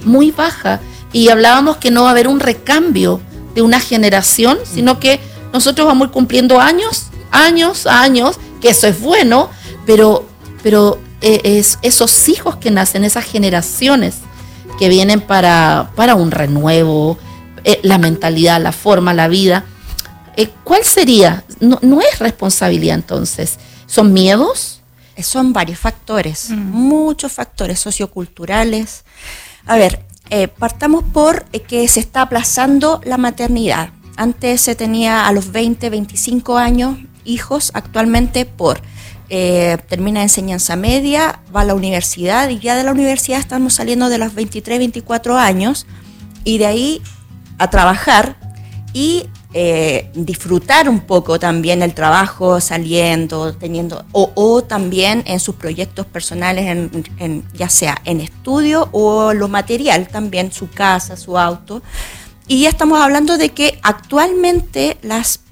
muy baja, y hablábamos que no va a haber un recambio de una generación, sino que nosotros vamos a ir cumpliendo años, que eso es bueno, pero esos hijos que nacen, esas generaciones que vienen para un renuevo, la mentalidad, la forma, la vida, ¿cuál sería? No es responsabilidad entonces, ¿son miedos? Son varios factores, muchos factores socioculturales. A ver, partamos por que se está aplazando la maternidad. Antes se tenía a los 20, 25 años hijos, actualmente termina enseñanza media, va a la universidad, y ya de la universidad estamos saliendo de los 23, 24 años, y de ahí a trabajar y disfrutar un poco también el trabajo, saliendo, teniendo, o también en sus proyectos personales, ya sea en estudio o lo material también, su casa, su auto. Y ya estamos hablando de que actualmente las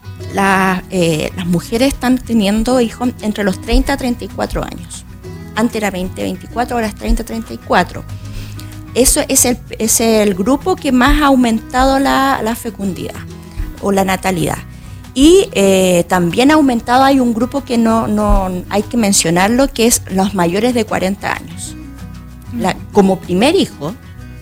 mujeres están teniendo hijos entre los 30 a 34 años. Antes era 20, 24, ahora es 30, 34. Eso es el grupo que más ha aumentado la fecundidad o la natalidad. Y también ha aumentado, hay un grupo que no hay que mencionarlo, que es los mayores de 40 años. Como primer hijo,